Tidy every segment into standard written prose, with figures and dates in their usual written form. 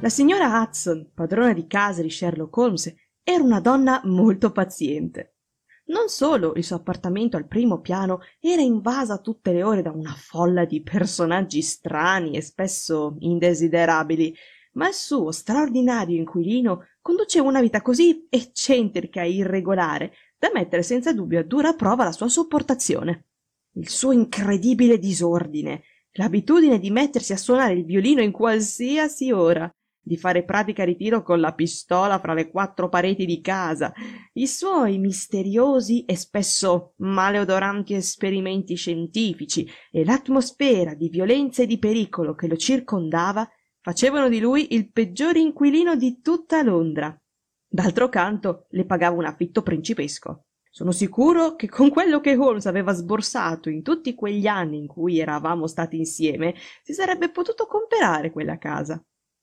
La signora Hudson, padrona di casa di Sherlock Holmes, era una donna molto paziente. Non solo il suo appartamento al primo piano era invasa tutte le ore da una folla di personaggi strani e spesso indesiderabili, ma il suo straordinario inquilino conduceva una vita così eccentrica e irregolare da mettere senza dubbio a dura prova la sua sopportazione. Il suo incredibile disordine, l'abitudine di mettersi a suonare il violino in qualsiasi ora, di fare pratica di tiro con la pistola fra le quattro pareti di casa, i suoi misteriosi e spesso maleodoranti esperimenti scientifici e l'atmosfera di violenza e di pericolo che lo circondava facevano di lui il peggior inquilino di tutta Londra. D'altro canto le pagava un affitto principesco. Sono sicuro che con quello che Holmes aveva sborsato in tutti quegli anni in cui eravamo stati insieme si sarebbe potuto comperare quella casa.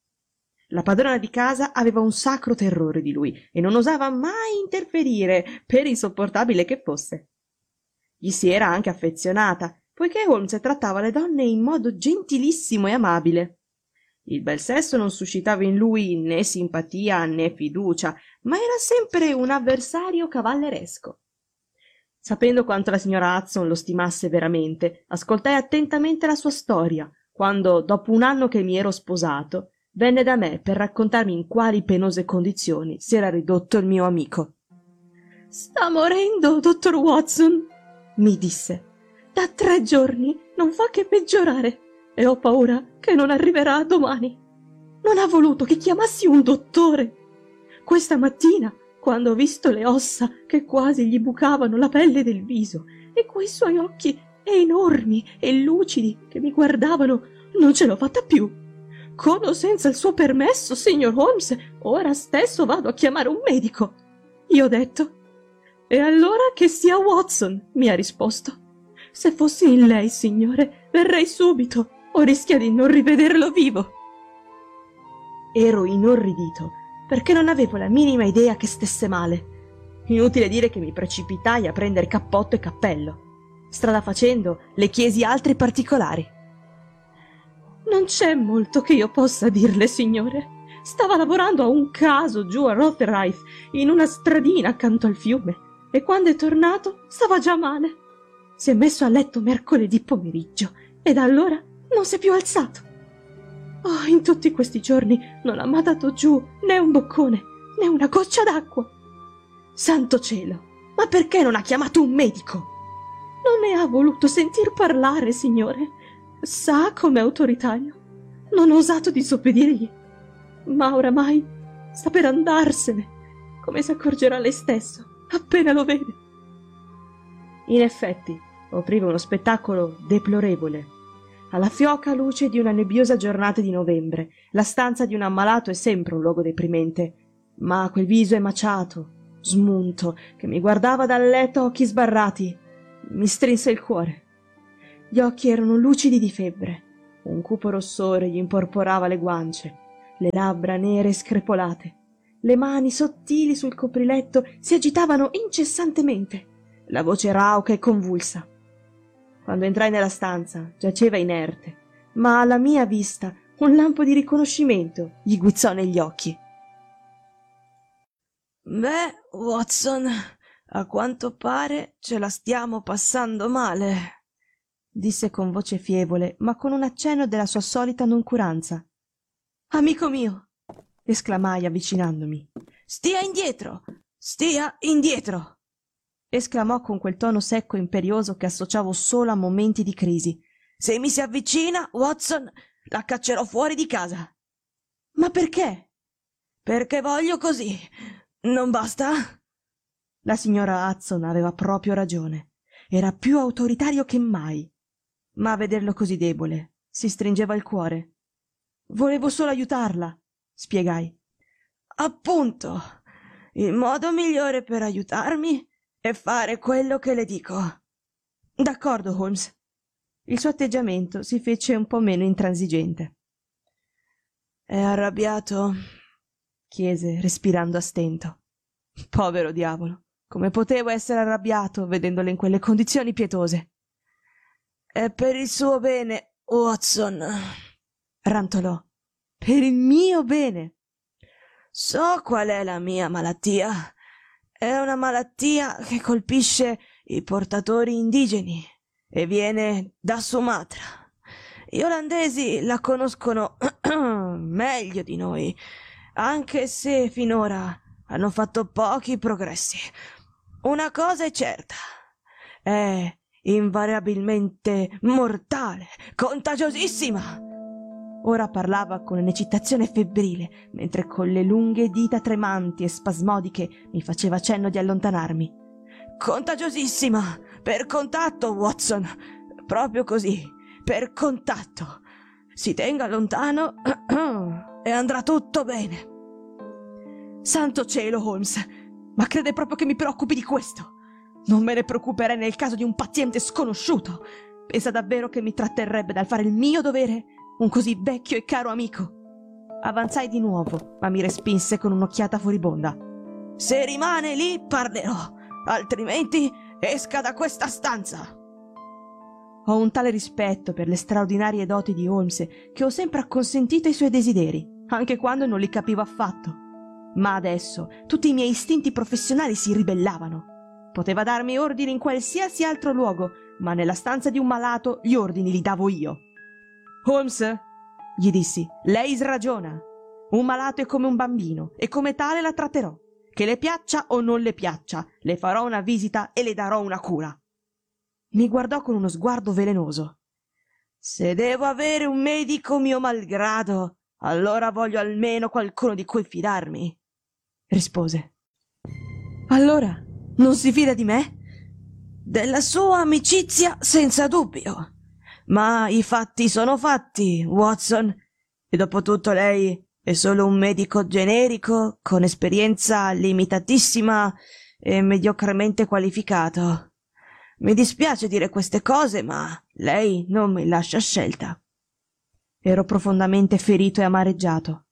La padrona di casa aveva un sacro terrore di lui e non osava mai interferire, per insopportabile che fosse. Gli si era anche affezionata, poiché Holmes trattava le donne in modo gentilissimo e amabile. Il bel sesso non suscitava in lui né simpatia né fiducia, ma era sempre un avversario cavalleresco. Sapendo quanto la signora Hudson lo stimasse veramente, ascoltai attentamente la sua storia, quando, dopo un anno che mi ero sposato, venne da me per raccontarmi in quali penose condizioni si era ridotto il mio amico. «Sta morendo, dottor Watson», mi disse. «Da 3 giorni non fa che peggiorare e ho paura che non arriverà domani. Non ha voluto che chiamassi un dottore. Questa mattina, quando ho visto le ossa che quasi gli bucavano la pelle del viso e quei suoi occhi enormi e lucidi che mi guardavano, non ce l'ho fatta più. Con o senza il suo permesso, signor Holmes, ora stesso vado a chiamare un medico». Io ho detto: «E allora che sia Watson», mi ha risposto. «Se fossi in lei, signore, verrei subito, o rischia di non rivederlo vivo». Ero inorridito, perché non avevo la minima idea che stesse male. Inutile dire che mi precipitai a prendere cappotto e cappello. Strada facendo, le chiesi altri particolari. «Non c'è molto che io possa dirle, signore. Stava lavorando a un caso giù a Rotherhithe, in una stradina accanto al fiume, e quando è tornato stava già male. Si è messo a letto mercoledì pomeriggio e da allora non si è più alzato. Oh, in tutti questi giorni non ha mai dato giù né un boccone né una goccia d'acqua. Santo cielo, ma perché non ha chiamato un medico? Non ne ha voluto sentir parlare, signore. Sa com'è autoritario. Non ho osato disobbedirgli, ma oramai sta per andarsene, come si accorgerà lei stesso appena lo vede». In effetti offriva uno spettacolo deplorevole. Alla fioca luce di una nebbiosa giornata di novembre, la stanza di un ammalato è sempre un luogo deprimente, ma quel viso emaciato, smunto, che mi guardava dal letto a occhi sbarrati, mi strinse il cuore. Gli occhi erano lucidi di febbre, un cupo rossore gli imporporava le guance, le labbra nere e screpolate, le mani sottili sul copriletto si agitavano incessantemente, la voce rauca e convulsa. Quando entrai nella stanza giaceva inerte, ma alla mia vista un lampo di riconoscimento gli guizzò negli occhi. «Beh, Watson, a quanto pare ce la stiamo passando male», disse con voce fievole, ma con un accenno della sua solita noncuranza. «Amico mio», esclamai avvicinandomi. «Stia indietro! Stia indietro!» esclamò con quel tono secco e imperioso che associavo solo a momenti di crisi. «Se mi si avvicina, Watson, la caccerò fuori di casa». «Ma perché?» «Perché voglio così. Non basta?» La signora Hudson aveva proprio ragione. Era più autoritario che mai. Ma a vederlo così debole si stringeva il cuore. «Volevo solo aiutarla», spiegai. «Appunto, il modo migliore per aiutarmi è fare quello che le dico». «D'accordo, Holmes». Il suo atteggiamento si fece un po' meno intransigente. «È arrabbiato?» chiese, respirando a stento. Povero diavolo, come potevo essere arrabbiato vedendolo in quelle condizioni pietose? «È per il suo bene, Watson», rantolò. per il mio bene. So qual è la mia malattia. È una malattia che colpisce i portatori indigeni e viene da Sumatra. Gli olandesi la conoscono meglio di noi, anche se finora hanno fatto pochi progressi. Una cosa è certa: è invariabilmente mortale, contagiosissima. Ora parlava con un'eccitazione febbrile, mentre con le lunghe dita tremanti e spasmodiche mi faceva cenno di allontanarmi. Contagiosissima, per contatto, Watson. Proprio così, per contatto. Si tenga lontano e andrà tutto bene. Santo cielo, Holmes! Ma crede proprio che mi preoccupi di questo? Non me ne preoccuperei nel caso di un paziente sconosciuto. Pensa davvero che mi tratterrebbe dal fare il mio dovere un così vecchio e caro amico? Avanzai di nuovo, ma mi respinse con un'occhiata furibonda. Se rimane lì parlerò, altrimenti esca da questa stanza. Ho un tale rispetto per le straordinarie doti di Holmes che ho sempre acconsentito ai suoi desideri, anche quando non li capivo affatto. Ma adesso tutti i miei istinti professionali si ribellavano. Poteva darmi ordini in qualsiasi altro luogo, ma nella stanza di un malato gli ordini li davo io. Holmes, gli dissi, lei sragiona. Un malato è come un bambino e come tale la tratterò. Che le piaccia o non le piaccia, le farò una visita e le darò una cura. Mi guardò con uno sguardo velenoso. Se devo avere un medico mio malgrado, allora voglio almeno qualcuno di cui fidarmi, rispose. Allora, non si fida di me? Della sua amicizia senza dubbio. Ma i fatti sono fatti, Watson, e dopotutto lei è solo un medico generico con esperienza limitatissima e mediocremente qualificato. Mi dispiace dire queste cose, ma lei non mi lascia scelta. Ero profondamente ferito e amareggiato.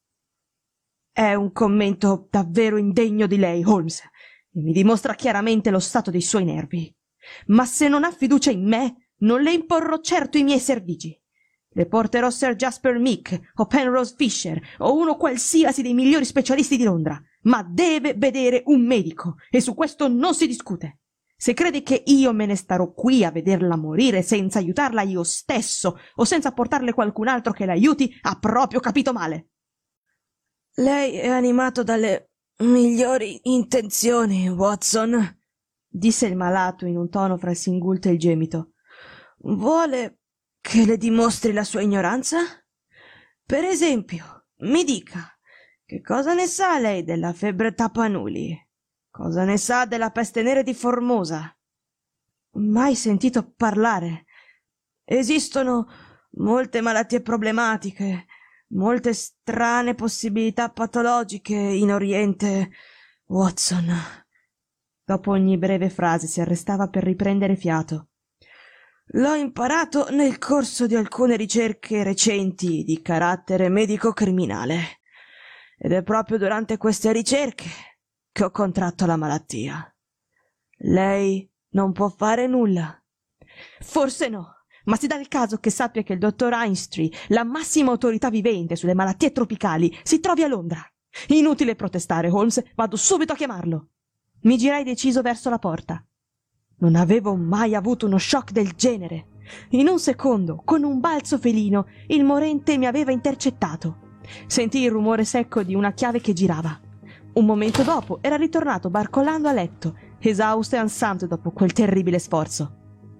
È un commento davvero indegno di lei, Holmes, e mi dimostra chiaramente lo stato dei suoi nervi. Ma se non ha fiducia in me, non le imporrò certo i miei servigi. Le porterò Sir Jasper Meek o Penrose Fisher o uno qualsiasi dei migliori specialisti di Londra, ma deve vedere un medico e su questo non si discute. Se crede che io me ne starò qui a vederla morire senza aiutarla io stesso o senza portarle qualcun altro che l'aiuti, ha proprio capito male. Lei è animato dalle migliori intenzioni, Watson, disse il malato in un tono fra il singulto e il gemito. Vuole che le dimostri la sua ignoranza? Per esempio, mi dica, che cosa ne sa lei della febbre Tapanuli? Cosa ne sa della peste nera di Formosa? Mai sentito parlare. Esistono molte malattie problematiche, molte strane possibilità patologiche in Oriente, Watson. Dopo ogni breve frase si arrestava per riprendere fiato. L'ho imparato nel corso di alcune ricerche recenti di carattere medico-criminale. Ed è proprio durante queste ricerche che ho contratto la malattia. Lei non può fare nulla. Forse no, ma si dà il caso che sappia che il dottor Ainstree, la massima autorità vivente sulle malattie tropicali, si trovi a Londra. Inutile protestare, Holmes, vado subito a chiamarlo. Mi girai deciso verso la porta. Non avevo mai avuto uno shock del genere. In un secondo, con un balzo felino, il morente mi aveva intercettato. Sentii il rumore secco di una chiave che girava. Un momento dopo era ritornato barcollando a letto, esausto e ansante dopo quel terribile sforzo.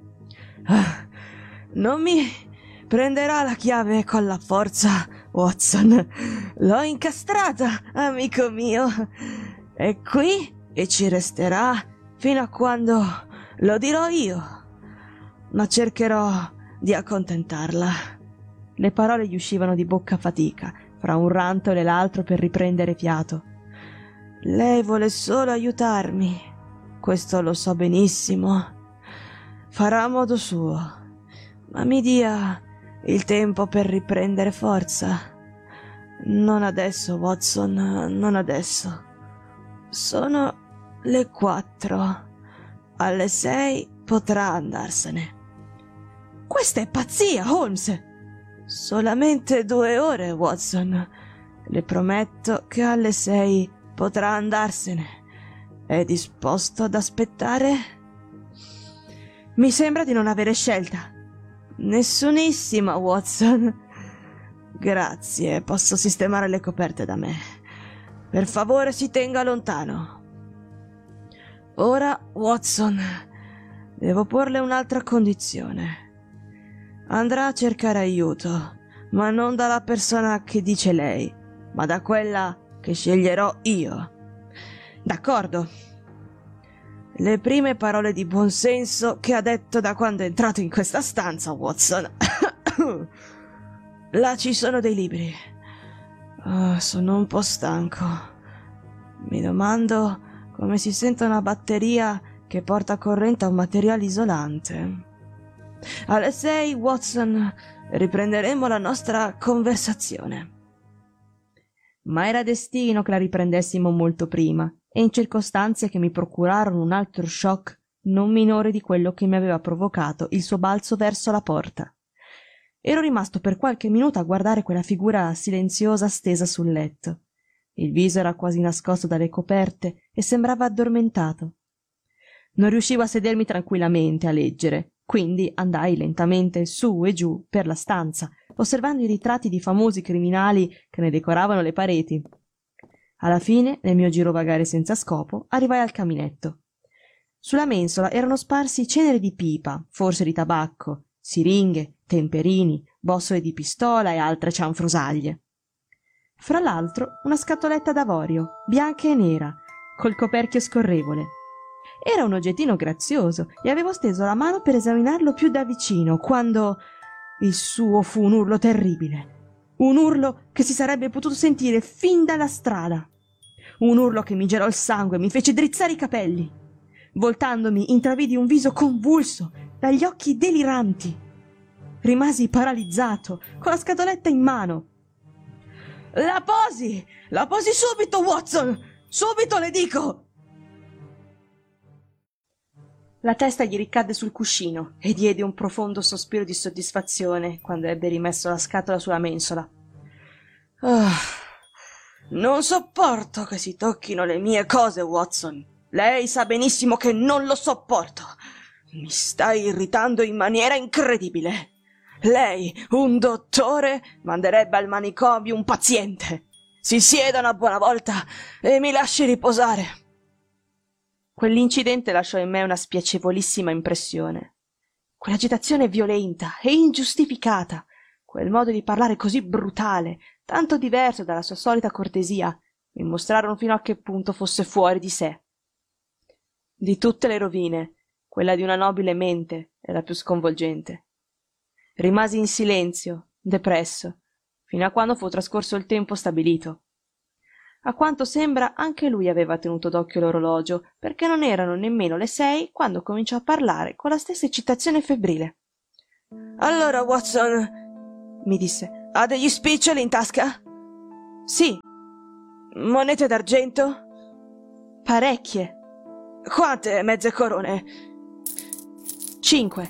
Non mi prenderà la chiave con la forza, Watson. L'ho incastrata, amico mio. È qui e ci resterà fino a quando lo dirò io. Ma cercherò di accontentarla. Le parole gli uscivano di bocca a fatica, fra un rantolo e l'altro per riprendere fiato. Lei vuole solo aiutarmi, questo lo so benissimo. Farà a modo suo, ma mi dia il tempo per riprendere forza. Non adesso, Watson, non adesso. Sono le 4. Alle 6 potrà andarsene. Questa è pazzia, Holmes! Solamente 2 ore, Watson. Le prometto che alle 6 potrà andarsene. È disposto ad aspettare? Mi sembra di non avere scelta. Nessunissima, Watson. Grazie, posso sistemare le coperte da me. Per favore, si tenga lontano. Ora, Watson, devo porle un'altra condizione. Andrà a cercare aiuto, ma non dalla persona che dice lei, ma da quella che sceglierò io. D'accordo. Le prime parole di buonsenso che ha detto da quando è entrato in questa stanza, Watson. Là ci sono dei libri. Sono un po' stanco. Mi domando come si senta una batteria che porta corrente a un materiale isolante. Alle 6, Watson, riprenderemo la nostra conversazione. Ma era destino che la riprendessimo molto prima, e in circostanze che mi procurarono un altro shock non minore di quello che mi aveva provocato il suo balzo verso la porta. Ero rimasto per qualche minuto a guardare quella figura silenziosa stesa sul letto. Il viso era quasi nascosto dalle coperte e sembrava addormentato. Non riuscivo a sedermi tranquillamente a leggere, quindi andai lentamente su e giù per la stanza, osservando i ritratti di famosi criminali che ne decoravano le pareti. Alla fine, nel mio girovagare senza scopo, arrivai al caminetto. Sulla mensola erano sparsi ceneri di pipa, forse di tabacco, siringhe, temperini, bossole di pistola e altre cianfrusaglie. Fra l'altro una scatoletta d'avorio, bianca e nera, col coperchio scorrevole. Era un oggettino grazioso e avevo steso la mano per esaminarlo più da vicino, quando il suo fu un urlo terribile. Un urlo che si sarebbe potuto sentire fin dalla strada. Un urlo che mi gelò il sangue e mi fece drizzare i capelli. Voltandomi intravidi un viso convulso, dagli occhi deliranti. Rimasi paralizzato, con la scatoletta in mano. La posi! La posi subito, Watson! Subito, le dico! La testa gli ricadde sul cuscino e diede un profondo sospiro di soddisfazione quando ebbe rimesso la scatola sulla mensola. Non sopporto che si tocchino le mie cose, Watson. Lei sa benissimo che non lo sopporto. Mi stai irritando in maniera incredibile. Lei, un dottore, manderebbe al manicomio un paziente. Si sieda una buona volta e mi lasci riposare. Quell'incidente lasciò in me una spiacevolissima impressione. Quell'agitazione violenta e ingiustificata, quel modo di parlare così brutale, tanto diverso dalla sua solita cortesia, mi mostrarono fino a che punto fosse fuori di sé. Di tutte le rovine, quella di una nobile mente è la più sconvolgente. Rimasi in silenzio, depresso, fino a quando fu trascorso il tempo stabilito. A quanto sembra anche lui aveva tenuto d'occhio l'orologio, perché non erano nemmeno le 6 quando cominciò a parlare con la stessa eccitazione febbrile. «Allora, Watson», mi disse, «ha degli spiccioli in tasca?» «Sì». «Monete d'argento?» «Parecchie». «Quante mezze corone?» «5».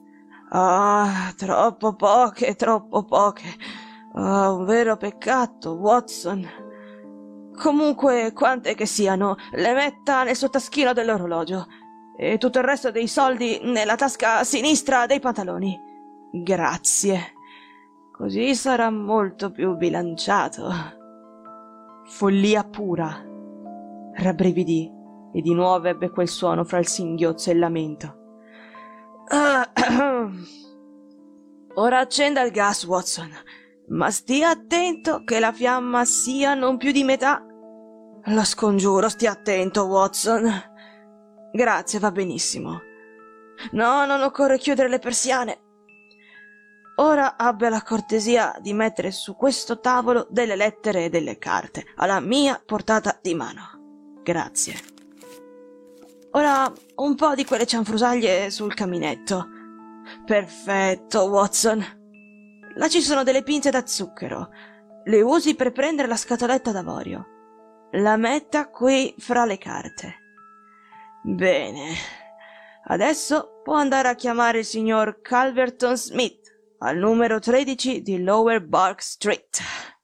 Troppo poche, troppo poche. Un vero peccato, Watson. Comunque, quante che siano, le metta nel suo taschino dell'orologio e tutto il resto dei soldi nella tasca sinistra dei pantaloni. Grazie. Così sarà molto più bilanciato. Follia pura. Rabbrividì e di nuovo ebbe quel suono fra il singhiozzo e il lamento. Ora accenda il gas, Watson, ma stia attento che la fiamma sia non più di metà. La scongiuro, stia attento, Watson. Grazie, va benissimo. No, non occorre chiudere le persiane. Ora abbia la cortesia di mettere su questo tavolo delle lettere e delle carte, alla mia portata di mano. Grazie. Ora un po' di quelle cianfrusaglie sul caminetto. Perfetto, Watson. Là ci sono delle pinze da zucchero. Le usi per prendere la scatoletta d'avorio. La metta qui fra le carte. Bene. Adesso può andare a chiamare il signor Calverton Smith, al numero 13 di Lower Bark Street.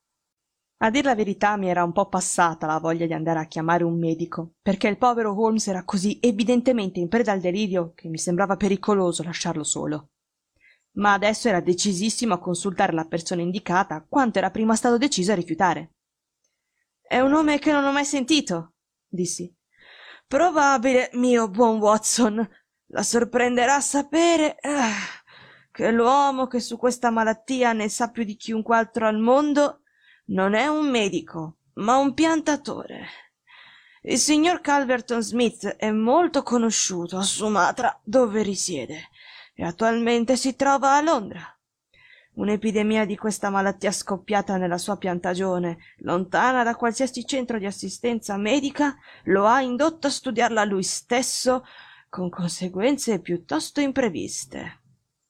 A dir la verità mi era un po' passata la voglia di andare a chiamare un medico, perché il povero Holmes era così evidentemente in preda al delirio che mi sembrava pericoloso lasciarlo solo. Ma adesso era decisissimo a consultare la persona indicata, quanto era prima stato deciso a rifiutare. «È un nome che non ho mai sentito», dissi. «Probabile, mio buon Watson. La sorprenderà sapere che l'uomo che su questa malattia ne sa più di chiunque altro al mondo non è un medico, ma un piantatore. Il signor Calverton Smith è molto conosciuto a Sumatra, dove risiede, e attualmente si trova a Londra. Un'epidemia di questa malattia scoppiata nella sua piantagione, lontana da qualsiasi centro di assistenza medica, lo ha indotto a studiarla lui stesso, con conseguenze piuttosto impreviste.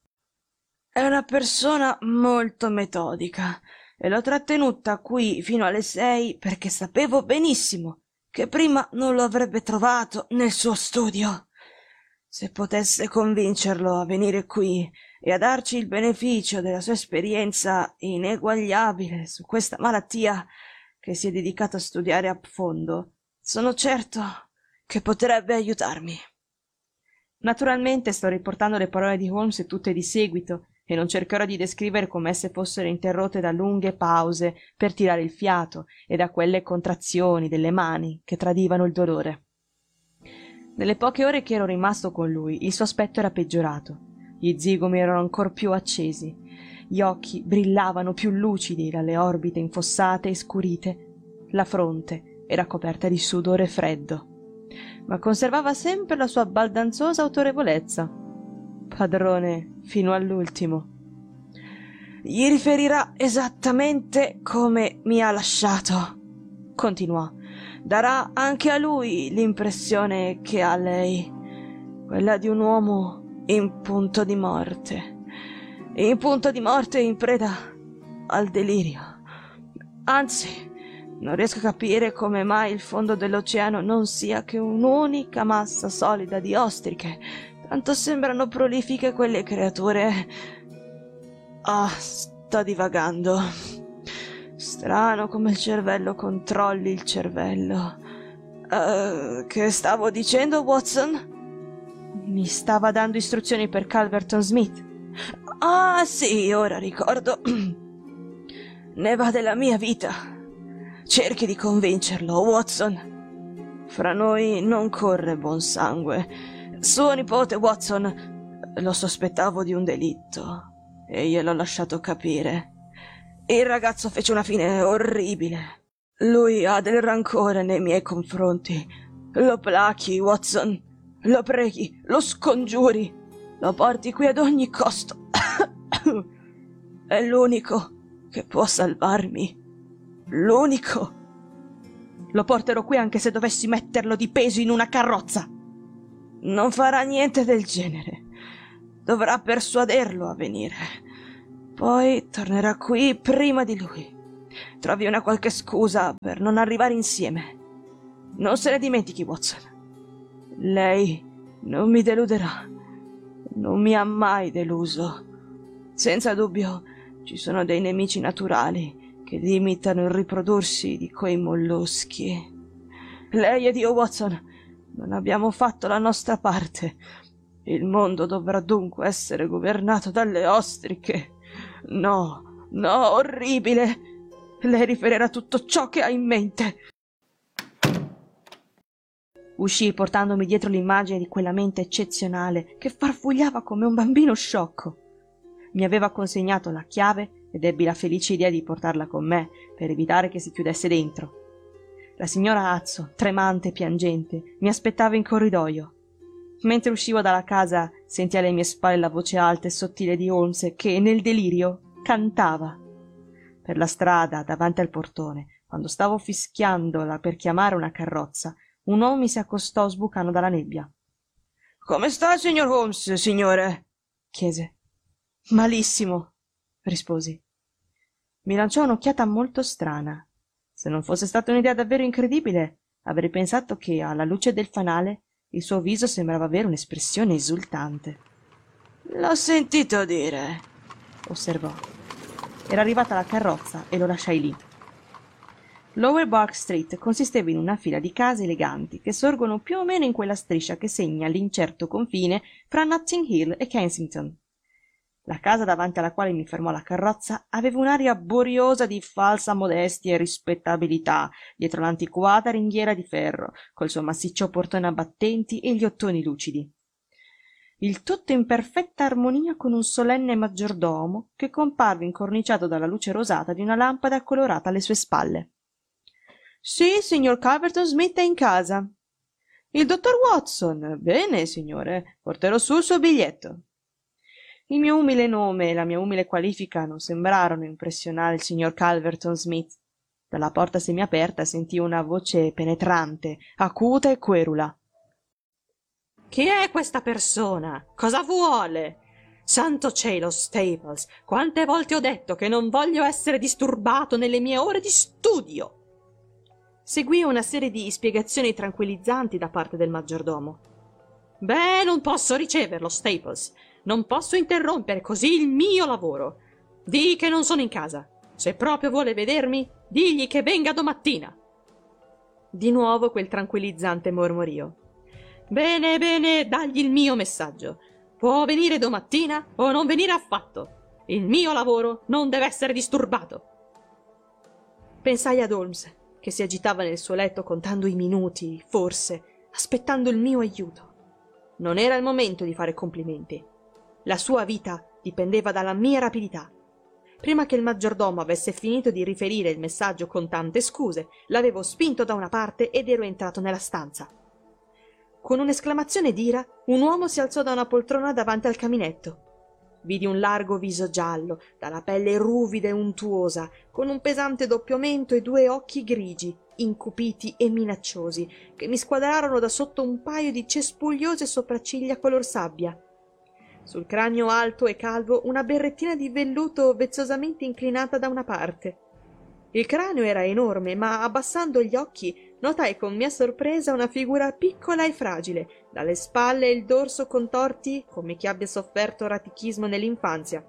È una persona molto metodica, e l'ho trattenuta qui fino alle 6 perché sapevo benissimo che prima non lo avrebbe trovato nel suo studio. Se potesse convincerlo a venire qui e a darci il beneficio della sua esperienza ineguagliabile su questa malattia che si è dedicato a studiare a fondo, sono certo che potrebbe aiutarmi. Naturalmente sto riportando le parole di Holmes tutte di seguito, e non cercherò di descrivere come esse fossero interrotte da lunghe pause per tirare il fiato e da quelle contrazioni delle mani che tradivano il dolore. Nelle poche ore che ero rimasto con lui, il suo aspetto era peggiorato. Gli zigomi erano ancor più accesi, gli occhi brillavano più lucidi dalle orbite infossate e scurite, la fronte era coperta di sudore freddo, ma conservava sempre la sua baldanzosa autorevolezza. Padrone fino all'ultimo. Gli riferirà esattamente come mi ha lasciato, continuò. Darà anche a lui l'impressione che ha lei, quella di un uomo in punto di morte in preda al delirio. Anzi, non riesco a capire come mai il fondo dell'oceano non sia che un'unica massa solida di ostriche, tanto sembrano prolifiche quelle creature. Sto divagando. Strano come il cervello controlli il cervello. Che stavo dicendo, Watson? Mi stava dando istruzioni per Calverton Smith. Ah, sì, ora ricordo. Ne va della mia vita. Cerchi di convincerlo, Watson. Fra noi non corre buon sangue. Suo nipote, Watson, lo sospettavo di un delitto e gliel'ho lasciato capire. Il ragazzo fece una fine orribile. Lui ha del rancore nei miei confronti. Lo plachi, Watson. Lo preghi, lo scongiuri, lo porti qui ad ogni costo. È l'unico che può salvarmi. L'unico. Lo porterò qui anche se dovessi metterlo di peso in una carrozza. Non farà niente del genere. Dovrà persuaderlo a venire. Poi tornerà qui prima di lui. Trovi una qualche scusa per non arrivare insieme. Non se ne dimentichi, Watson. Lei non mi deluderà. Non mi ha mai deluso. Senza dubbio ci sono dei nemici naturali che limitano il riprodursi di quei molluschi. Lei ed io, Watson, non abbiamo fatto la nostra parte. Il mondo dovrà dunque essere governato dalle ostriche. No, orribile. Lei riferirà tutto ciò che ha in mente. Uscii portandomi dietro l'immagine di quella mente eccezionale che farfugliava come un bambino sciocco. Mi aveva consegnato la chiave ed ebbi la felice idea di portarla con me per evitare che si chiudesse dentro. La signora Azzo, tremante e piangente, mi aspettava in corridoio. Mentre uscivo dalla casa sentii alle mie spalle la voce alta e sottile di Holmes che, nel delirio, cantava. Per la strada, davanti al portone, quando stavo fischiandola per chiamare una carrozza, un uomo mi si accostò sbucando dalla nebbia. «Come sta il signor Holmes, signore?» chiese. «Malissimo», risposi. Mi lanciò un'occhiata molto strana. Se non fosse stata un'idea davvero incredibile, avrei pensato che, alla luce del fanale, il suo viso sembrava avere un'espressione esultante. «L'ho sentito dire. osservò. Era arrivata la carrozza e lo lasciai lì. Lower Bark Street consisteva in una fila di case eleganti che sorgono più o meno in quella striscia che segna l'incerto confine fra Notting Hill e Kensington. La casa davanti alla quale mi fermò la carrozza aveva un'aria boriosa di falsa modestia e rispettabilità, dietro l'antiquata ringhiera di ferro, col suo massiccio portone a battenti e gli ottoni lucidi. Il tutto in perfetta armonia con un solenne maggiordomo che comparve incorniciato dalla luce rosata di una lampada colorata alle sue spalle. «Sì, signor Calverton Smith è in casa». «Il dottor Watson. Bene, signore, porterò su il suo biglietto». Il mio umile nome e la mia umile qualifica non sembrarono impressionare il signor Calverton Smith. Dalla porta semiaperta sentii una voce penetrante, acuta e querula. «Chi è questa persona? Cosa vuole? Santo cielo, Staples, quante volte ho detto che non voglio essere disturbato nelle mie ore di studio!» Seguì una serie di spiegazioni tranquillizzanti da parte del maggiordomo. «Beh, non posso riceverlo, Staples. Non posso interrompere così il mio lavoro. Dì che non sono in casa. Se proprio vuole vedermi, digli che venga domattina». Di nuovo quel tranquillizzante mormorio. «Bene, bene, dagli il mio messaggio. Può venire domattina o non venire affatto. Il mio lavoro non deve essere disturbato». Pensai ad Holmes, che si agitava nel suo letto contando i minuti, forse, aspettando il mio aiuto. Non era il momento di fare complimenti. La sua vita dipendeva dalla mia rapidità. Prima che il maggiordomo avesse finito di riferire il messaggio con tante scuse, l'avevo spinto da una parte ed ero entrato nella stanza. Con un'esclamazione d'ira, un uomo si alzò da una poltrona davanti al caminetto. Vidi un largo viso giallo, dalla pelle ruvida e untuosa, con un pesante doppio mento e 2 occhi grigi, incupiti e minacciosi, che mi squadrarono da sotto un paio di cespugliose sopracciglia color sabbia. Sul cranio alto e calvo una berrettina di velluto vezzosamente inclinata da una parte. Il cranio era enorme, ma abbassando gli occhi notai con mia sorpresa una figura piccola e fragile, dalle spalle e il dorso contorti come chi abbia sofferto ratichismo nell'infanzia.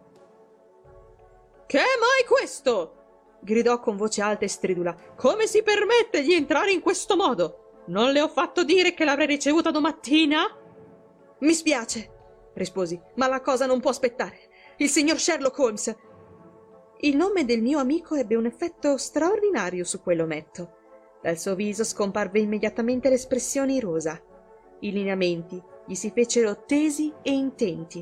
«Che è mai questo?» gridò con voce alta e stridula. «Come si permette di entrare in questo modo? Non le ho fatto dire che l'avrei ricevuta domattina?» «Mi spiace», risposi, «ma la cosa non può aspettare. Il signor Sherlock Holmes». Il nome del mio amico ebbe un effetto straordinario su quell'ometto. Dal suo viso scomparve immediatamente l'espressione irosa. I lineamenti gli si fecero tesi e intenti.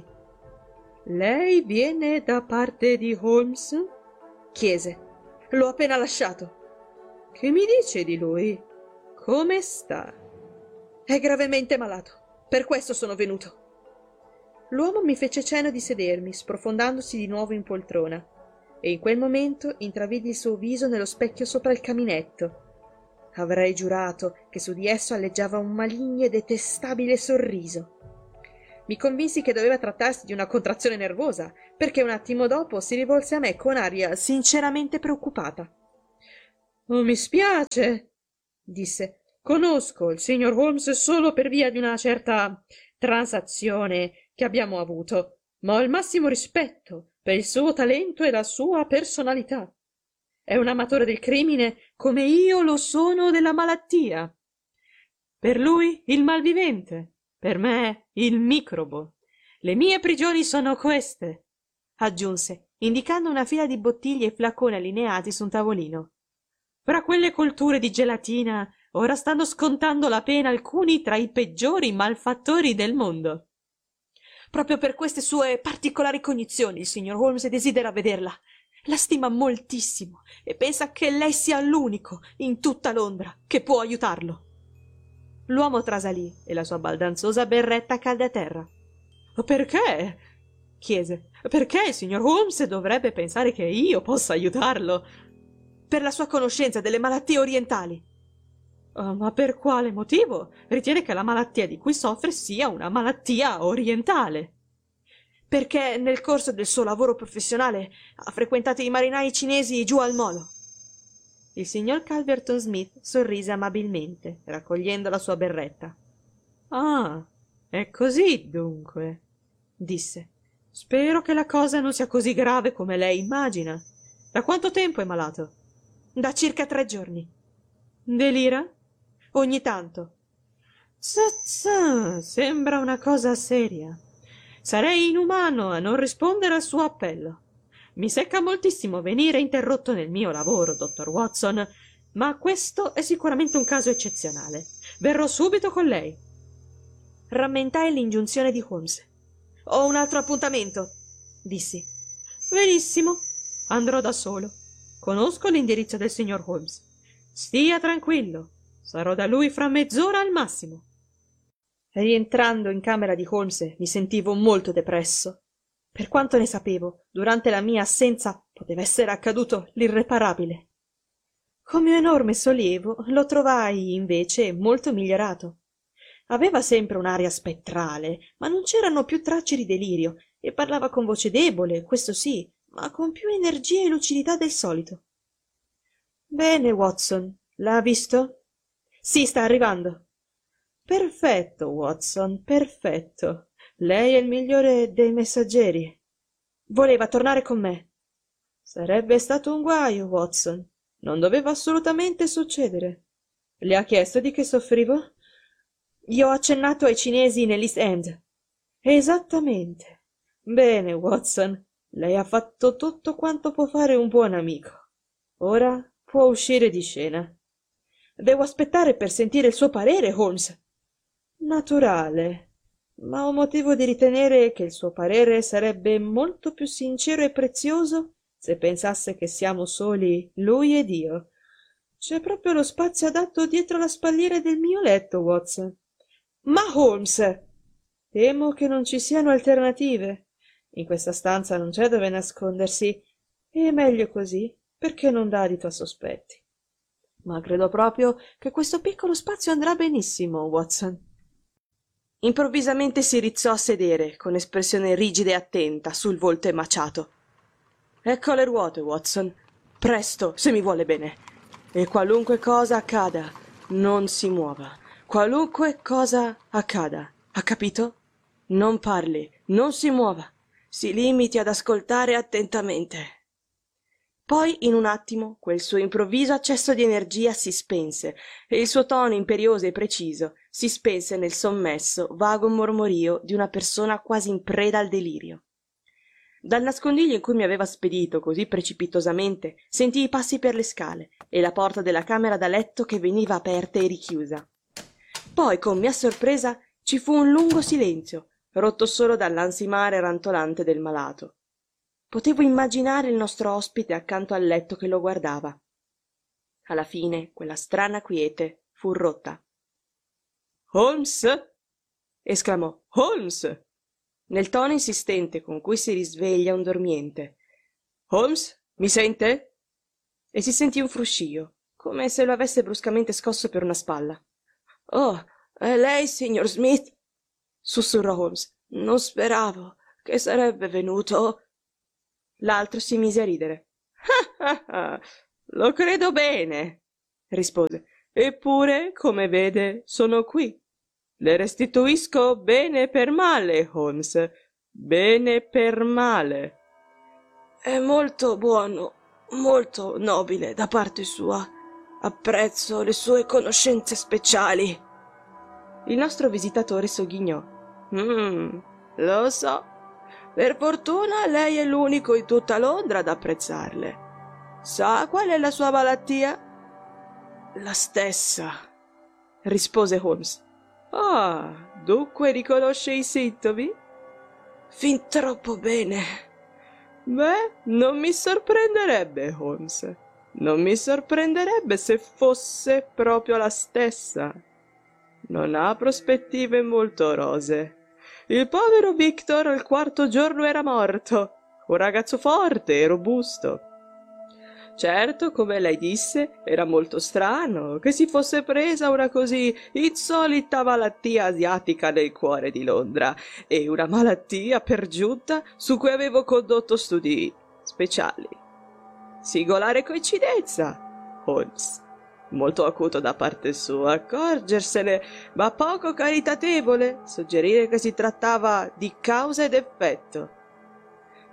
«Lei viene da parte di Holmes?» chiese. «L'ho appena lasciato». «Che mi dice di lui? Come sta?» «È gravemente malato. Per questo sono venuto». L'uomo mi fece cenno di sedermi, sprofondandosi di nuovo in poltrona, e in quel momento intravidi il suo viso nello specchio sopra il caminetto. Avrei giurato che su di esso alleggiava un maligno e detestabile sorriso. Mi convinsi che doveva trattarsi di una contrazione nervosa, perché un attimo dopo si rivolse a me con aria sinceramente preoccupata. «Oh, mi spiace», disse. «Conosco il signor Holmes solo per via di una certa transazione che abbiamo avuto, ma ho il massimo rispetto per il suo talento e la sua personalità. È un amatore del crimine come io lo sono della malattia. Per lui il malvivente, per me il microbo. Le mie prigioni sono queste», aggiunse, indicando una fila di bottiglie e flaconi allineati su un tavolino. «Fra quelle colture di gelatina ora stanno scontando la pena alcuni tra i peggiori malfattori del mondo». «Proprio per queste sue particolari cognizioni il signor Holmes desidera vederla. La stima moltissimo e pensa che lei sia l'unico in tutta Londra che può aiutarlo». L'uomo trasalì e la sua baldanzosa berretta cadde a terra. «Perché?» chiese. «Perché il signor Holmes dovrebbe pensare che io possa aiutarlo?» «Per la sua conoscenza delle malattie orientali». «Oh, ma per quale motivo ritiene che la malattia di cui soffre sia una malattia orientale?» «Perché nel corso del suo lavoro professionale ha frequentato i marinai cinesi giù al molo». Il signor Calverton Smith sorrise amabilmente, raccogliendo la sua berretta. «Ah, è così dunque», disse. Spero che la cosa non sia così grave come lei immagina. Da quanto tempo è malato? Da circa 3 giorni. Delira? Ogni tanto. Sembra una cosa seria. Sarei inumano a non rispondere al suo appello. Mi secca moltissimo venire interrotto nel mio lavoro, dottor Watson, ma questo è sicuramente un caso eccezionale. Verrò subito con lei. Rammentai l'ingiunzione di Holmes. Ho un altro appuntamento, dissi. Benissimo, andrò da solo. Conosco l'indirizzo del signor Holmes. Stia tranquillo, sarò da lui fra mezz'ora al massimo. Rientrando in camera di Holmes mi sentivo molto depresso. Per quanto ne sapevo, durante la mia assenza poteva essere accaduto l'irreparabile. Con mio enorme sollievo lo trovai invece molto migliorato. Aveva sempre un'aria spettrale, ma non c'erano più tracce di delirio, e parlava con voce debole, questo sì, ma con più energia e lucidità del solito. Bene, Watson, l'ha visto? Sì, sta arrivando. Perfetto, Watson, perfetto. Lei è il migliore dei messaggeri. Voleva tornare con me. Sarebbe stato un guaio, Watson. Non doveva assolutamente succedere. Le ha chiesto di che soffrivo? Gli ho accennato ai cinesi nell'East End. Esattamente. Bene, Watson. Lei ha fatto tutto quanto può fare un buon amico. Ora può uscire di scena. Devo aspettare per sentire il suo parere, Holmes. Naturale, ma ho motivo di ritenere che il suo parere sarebbe molto più sincero e prezioso se pensasse che siamo soli lui ed io. C'è proprio lo spazio adatto dietro la spalliera del mio letto, Watson. Ma Holmes! Temo che non ci siano alternative. In questa stanza non c'è dove nascondersi, e meglio così, perché non dà adito a sospetti. Ma credo proprio che questo piccolo spazio andrà benissimo, Watson. Improvvisamente si rizzò a sedere, con espressione rigida e attenta, sul volto emaciato. Ecco le ruote, Watson. Presto, se mi vuole bene. E qualunque cosa accada, non si muova. Qualunque cosa accada, ha capito? Non parli, non si muova. Si limiti ad ascoltare attentamente. Poi, in un attimo, quel suo improvviso accesso di energia si spense e il suo tono imperioso e preciso si spense nel sommesso, vago mormorio di una persona quasi in preda al delirio. Dal nascondiglio in cui mi aveva spedito così precipitosamente sentii i passi per le scale e la porta della camera da letto che veniva aperta e richiusa. Poi, con mia sorpresa, ci fu un lungo silenzio, rotto solo dall'ansimare rantolante del malato. Potevo immaginare il nostro ospite accanto al letto che lo guardava. Alla fine quella strana quiete fu rotta. «Holmes!» esclamò. «Holmes!» nel tono insistente con cui si risveglia un dormiente. «Holmes, mi sente?» E si sentì un fruscio, come se lo avesse bruscamente scosso per una spalla. «Oh, è lei, signor Smith?» sussurrò Holmes. «Non speravo che sarebbe venuto...» L'altro si mise a ridere. «Lo credo bene», rispose. «Eppure, come vede, sono qui. Le restituisco bene per male, Holmes, bene per male». «È molto buono, molto nobile da parte sua. Apprezzo le sue conoscenze speciali». Il nostro visitatore sogghignò. Lo so. Per fortuna lei è l'unico in tutta Londra ad apprezzarle. Sa qual è la sua malattia?» «La stessa», rispose Holmes. «Ah, dunque riconosce i sintomi?» «Fin troppo bene». «Beh, non mi sorprenderebbe, Holmes. Non mi sorprenderebbe se fosse proprio la stessa. Non ha prospettive molto rose. Il povero Victor il 4º giorno era morto, un ragazzo forte e robusto. Certo, come lei disse, era molto strano che si fosse presa una così insolita malattia asiatica nel cuore di Londra, e una malattia per giunta su cui avevo condotto studi speciali. Singolare coincidenza, Holmes. Molto acuto da parte sua accorgersene, ma poco caritatevole suggerire che si trattava di causa ed effetto.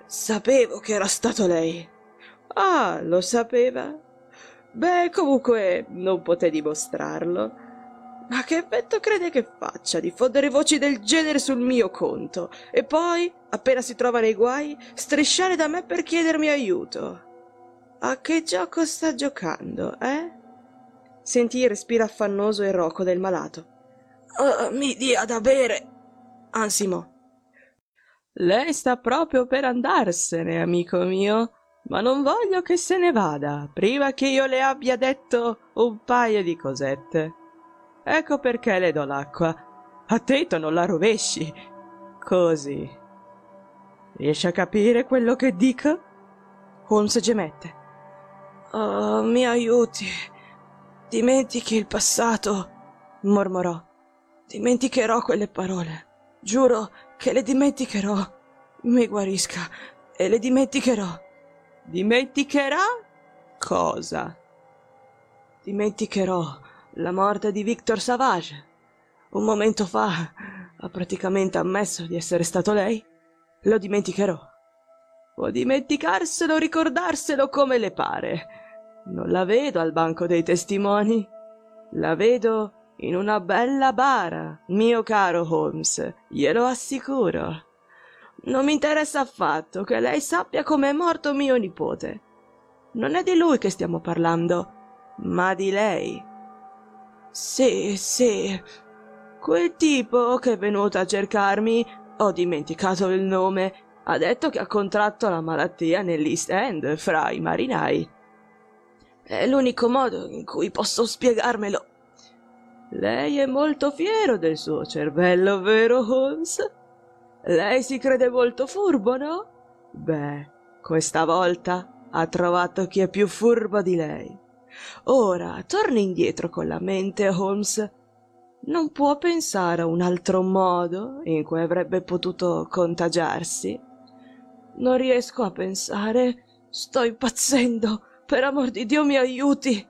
Sapevo che era stato lei. Ah, lo sapeva? Beh, comunque non poté dimostrarlo. Ma che effetto crede che faccia diffondere voci del genere sul mio conto e poi, appena si trova nei guai, strisciare da me per chiedermi aiuto? A che gioco sta giocando, eh? Sentì il respiro affannoso e roco del malato. Mi dia da bere, ansimò. Lei sta proprio per andarsene, amico mio, ma non voglio che se ne vada prima che io le abbia detto un paio di cosette. Ecco perché le do l'acqua. Attento, non la rovesci. Così. Riesci a capire quello che dico? Holmes gemette. Oh, mi aiuti. Dimentichi il passato, mormorò. Dimenticherò quelle parole. Giuro che le dimenticherò. Mi guarisca e le dimenticherò. Dimenticherà? Cosa? Dimenticherò la morte di Victor Savage. Un momento fa ha praticamente ammesso di essere stato lei. Lo dimenticherò. Può dimenticarselo o ricordarselo come le pare. Non la vedo al banco dei testimoni. La vedo in una bella bara, mio caro Holmes, glielo assicuro. Non mi interessa affatto che lei sappia come è morto mio nipote. Non è di lui che stiamo parlando, ma di lei. Sì. Quel tipo che è venuto a cercarmi, ho dimenticato il nome, ha detto che ha contratto la malattia nell'East End, fra i marinai. È l'unico modo in cui posso spiegarmelo. Lei è molto fiero del suo cervello, vero Holmes? Lei si crede molto furbo, no? Beh, questa volta ha trovato chi è più furbo di lei. Ora, torni indietro con la mente, Holmes. Non può pensare a un altro modo in cui avrebbe potuto contagiarsi? Non riesco a pensare. Sto impazzendo. Per amor di Dio, mi aiuti.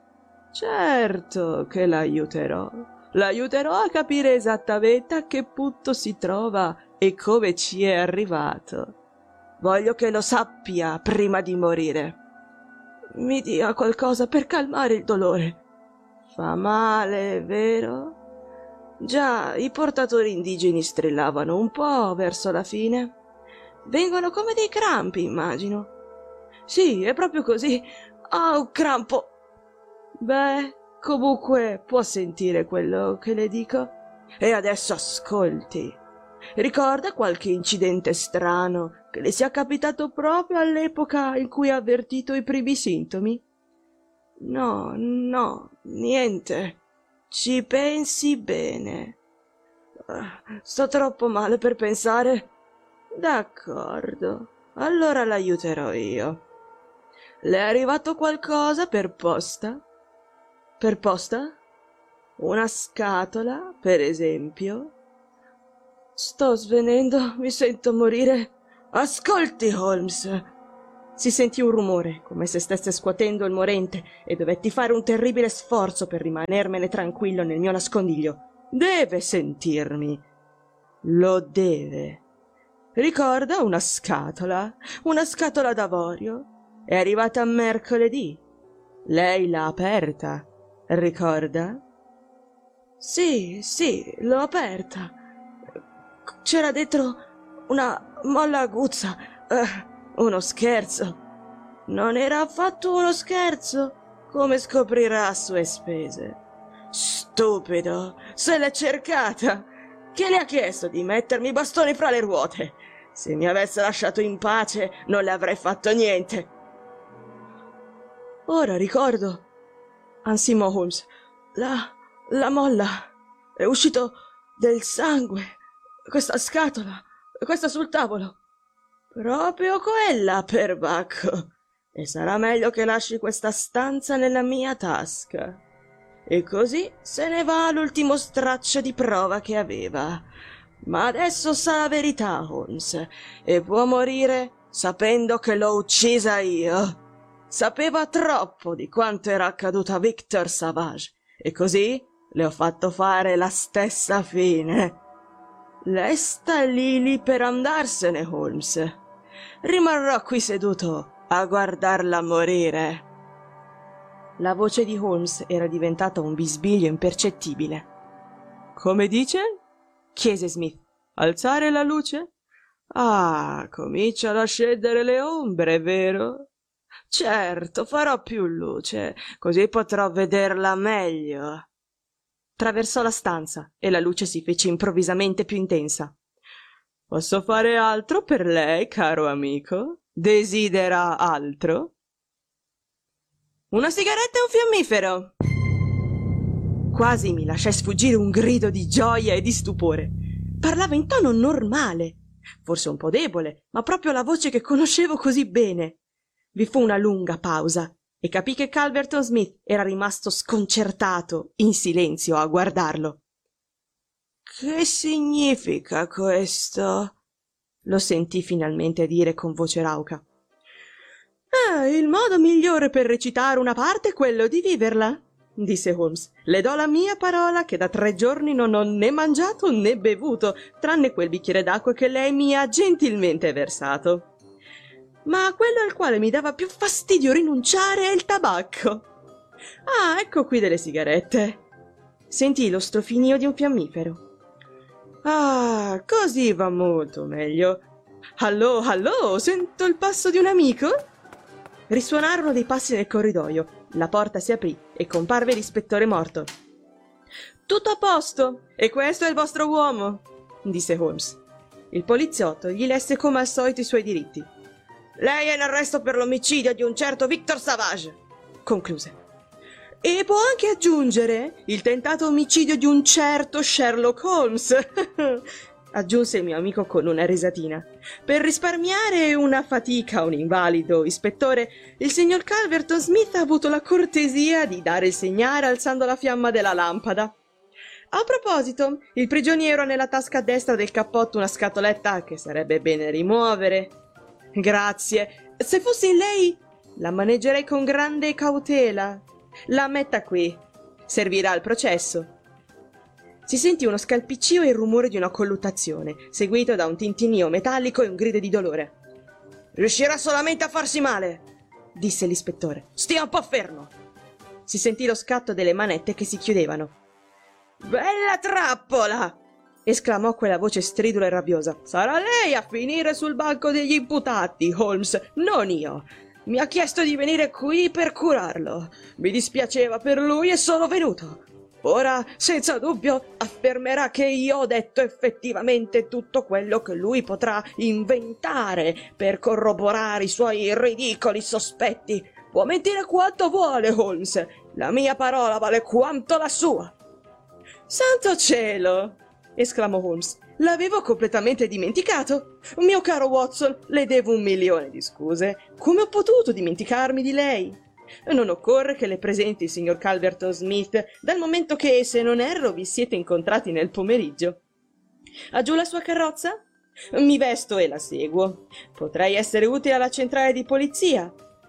Certo che l'aiuterò. L'aiuterò a capire esattamente a che punto si trova e come ci è arrivato. Voglio che lo sappia prima di morire. Mi dia qualcosa per calmare il dolore. Fa male, vero? Già, i portatori indigeni strillavano un po' verso la fine. Vengono come dei crampi, immagino. Sì, è proprio così. Ah, un crampo. Beh, comunque può sentire quello che le dico. E adesso ascolti. Ricorda qualche incidente strano che le sia capitato proprio all'epoca in cui ha avvertito i primi sintomi? No, niente. Ci pensi bene. Sto troppo male per pensare. D'accordo, allora l'aiuterò io. Le è arrivato qualcosa per posta? Per posta? Una scatola, per esempio? Sto svenendo, mi sento morire. Ascolti, Holmes. Si sentì un rumore, come se stesse scuotendo il morente, e dovetti fare un terribile sforzo per rimanermene tranquillo nel mio nascondiglio. Deve sentirmi. Lo deve. Ricorda una scatola d'avorio. È arrivata mercoledì. Lei l'ha aperta, ricorda? Sì, l'ho aperta. C'era dentro una molla aguzza. Uno scherzo. Non era affatto uno scherzo, come scoprirà a sue spese. Stupido, se l'è cercata. Chi le ha chiesto di mettermi i bastoni fra le ruote? Se mi avesse lasciato in pace non le avrei fatto niente. Ora ricordo, ansimò Holmes, la molla. È uscito del sangue. Questa scatola, questa sul tavolo. Proprio quella, perbacco. E sarà meglio che lasci questa stanza nella mia tasca. E così se ne va l'ultimo straccio di prova che aveva. Ma adesso sa la verità, Holmes, e può morire sapendo che l'ho uccisa io. Sapeva troppo di quanto era accaduto a Victor Savage, e così le ho fatto fare la stessa fine. Lei sta lì per andarsene, Holmes. Rimarrò qui seduto a guardarla morire. La voce di Holmes era diventata un bisbiglio impercettibile. Come dice? Chiese Smith. Alzare la luce? Ah, cominciano a scendere le ombre, vero? Certo, farò più luce, così potrò vederla meglio. Attraversò la stanza e la luce si fece improvvisamente più intensa. Posso fare altro per lei, caro amico? Desidera altro? Una sigaretta e un fiammifero! Quasi mi lasciai sfuggire un grido di gioia e di stupore. Parlava in tono normale, forse un po' debole, ma proprio la voce che conoscevo così bene. Vi fu una lunga pausa e capì che Calverton Smith era rimasto sconcertato, in silenzio, a guardarlo. «Che significa questo?» lo sentì finalmente dire con voce rauca. Il modo migliore per recitare una parte è quello di viverla, disse Holmes. Le do la mia parola che da 3 giorni non ho né mangiato né bevuto, tranne quel bicchiere d'acqua che lei mi ha gentilmente versato. Ma quello al quale mi dava più fastidio rinunciare è il tabacco. Ah, ecco qui delle sigarette. Sentì lo strofinio di un fiammifero. Ah, così va molto meglio. Allò, allò, sento il passo di un amico? Risuonarono dei passi nel corridoio, la porta si aprì e comparve l'ispettore Morton. Tutto a posto, e questo è il vostro uomo, disse Holmes. Il poliziotto gli lesse come al solito i suoi diritti. Lei è in arresto per l'omicidio di un certo Victor Savage, concluse. E può anche aggiungere il tentato omicidio di un certo Sherlock Holmes, aggiunse il mio amico con una risatina. Per risparmiare una fatica a un invalido, ispettore, il signor Calverton Smith ha avuto la cortesia di dare il segnale alzando la fiamma della lampada. A proposito, il prigioniero ha nella tasca destra del cappotto una scatoletta che sarebbe bene rimuovere. Grazie. Se fossi lei, la maneggerei con grande cautela. La metta qui. Servirà al processo. Si sentì uno scalpiccio e il rumore di una colluttazione, seguito da un tintinnio metallico e un grido di dolore. «Riuscirà solamente a farsi male», disse l'ispettore. «Stia un po' fermo». Si sentì lo scatto delle manette che si chiudevano. «Bella trappola!» esclamò quella voce stridula e rabbiosa. «Sarà lei a finire sul banco degli imputati, Holmes, non io. Mi ha chiesto di venire qui per curarlo. Mi dispiaceva per lui e sono venuto. Ora, senza dubbio, affermerà che io ho detto effettivamente tutto quello che lui potrà inventare per corroborare i suoi ridicoli sospetti. Può mentire quanto vuole, Holmes. La mia parola vale quanto la sua». «Santo cielo!» esclamò Holmes. «L'avevo completamente dimenticato. Mio caro Watson, le devo 1.000.000 di scuse. Come ho potuto dimenticarmi di lei? Non occorre che le presenti il signor Calverton Smith, dal momento che, se non erro, vi siete incontrati nel pomeriggio. Ha giù la sua carrozza? Mi vesto e la seguo. Potrei essere utile alla centrale di polizia».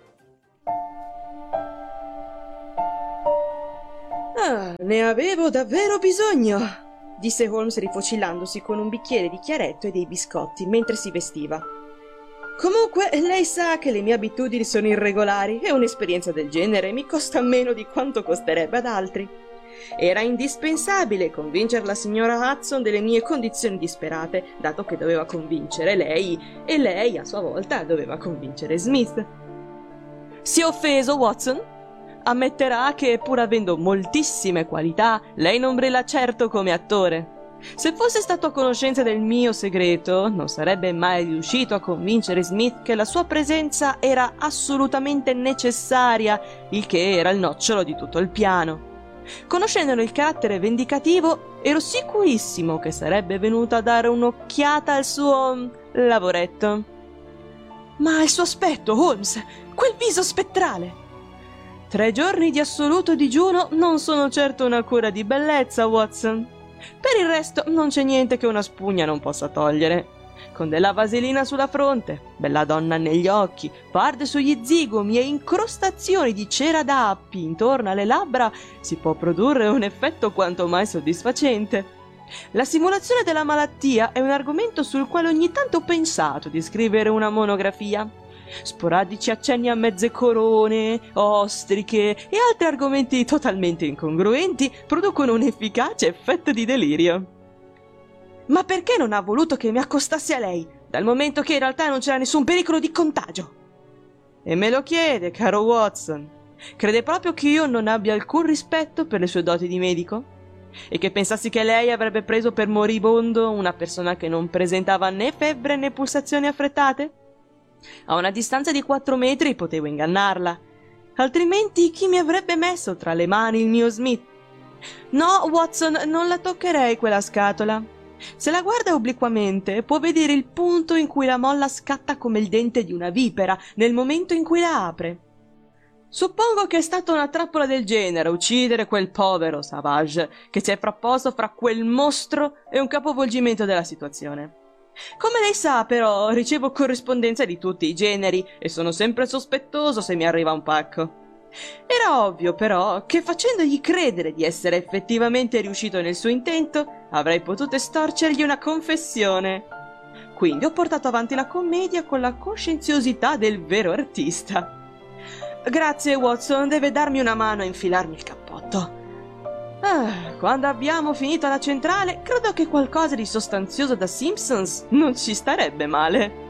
«Ah, ne avevo davvero bisogno», disse Holmes rifocillandosi con un bicchiere di chiaretto e dei biscotti mentre si vestiva. «Comunque, lei sa che le mie abitudini sono irregolari e un'esperienza del genere mi costa meno di quanto costerebbe ad altri. Era indispensabile convincere la signora Hudson delle mie condizioni disperate, dato che doveva convincere lei e lei, a sua volta, doveva convincere Smith. Si è offeso, Watson? Ammetterà che, pur avendo moltissime qualità, lei non brilla certo come attore. Se fosse stato a conoscenza del mio segreto, non sarebbe mai riuscito a convincere Smith che la sua presenza era assolutamente necessaria, il che era il nocciolo di tutto il piano. Conoscendone il carattere vendicativo, ero sicurissimo che sarebbe venuto a dare un'occhiata al suo lavoretto. Ma il suo aspetto, Holmes, quel viso spettrale! 3 giorni di assoluto digiuno non sono certo una cura di bellezza, Watson. Per il resto non c'è niente che una spugna non possa togliere. Con della vaselina sulla fronte, bella donna negli occhi, parde sugli zigomi e incrostazioni di cera d'appi intorno alle labbra si può produrre un effetto quanto mai soddisfacente. La simulazione della malattia è un argomento sul quale ogni tanto ho pensato di scrivere una monografia. Sporadici accenni a mezze corone, ostriche e altri argomenti totalmente incongruenti producono un efficace effetto di delirio. Ma perché non ha voluto che mi accostassi a lei, dal momento che in realtà non c'era nessun pericolo di contagio? E me lo chiede, caro Watson. Crede proprio che io non abbia alcun rispetto per le sue doti di medico? E che pensassi che lei avrebbe preso per moribondo una persona che non presentava né febbre né pulsazioni affrettate? A una distanza di 4 metri potevo ingannarla. Altrimenti chi mi avrebbe messo tra le mani il mio Smith? No, Watson, non la toccherei quella scatola. Se la guarda obliquamente può vedere il punto in cui la molla scatta come il dente di una vipera nel momento in cui la apre. Suppongo che è stata una trappola del genere uccidere quel povero Savage che si è frapposto fra quel mostro e un capovolgimento della situazione. Come lei sa, però, ricevo corrispondenza di tutti i generi e sono sempre sospettoso se mi arriva un pacco. Era ovvio, però, che facendogli credere di essere effettivamente riuscito nel suo intento, avrei potuto estorcergli una confessione. Quindi ho portato avanti la commedia con la coscienziosità del vero artista. Grazie, Watson, deve darmi una mano a infilarmi il cappotto. Quando abbiamo finito la centrale, credo che qualcosa di sostanzioso da Simpsons non ci starebbe male.